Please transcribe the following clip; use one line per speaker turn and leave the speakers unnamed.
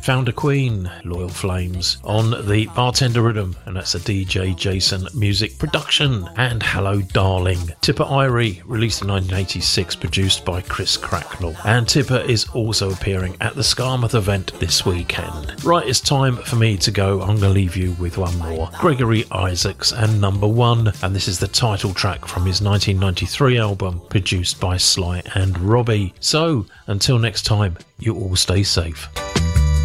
Found a Queen, Loyal Flames, on the Bartender Rhythm, and that's a DJ Jason music production. And Hello Darling, Tipper Irie, released in 1986, produced by Chris Cracknell. And Tipper is also appearing at the Skarmouth event this weekend. Right, it's time for me to go. I'm going to leave you with one more. Gregory Isaacs and Number One, and this is the title track from his 1993 album, produced by Sly and Robbie. So, until next time, you all stay safe.